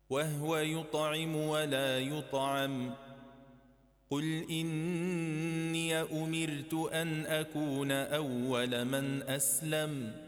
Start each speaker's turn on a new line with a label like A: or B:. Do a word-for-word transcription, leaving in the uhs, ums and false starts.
A: وهو يطعم ولا يطعم. قل إني أمرت أن أكون أول من أسلم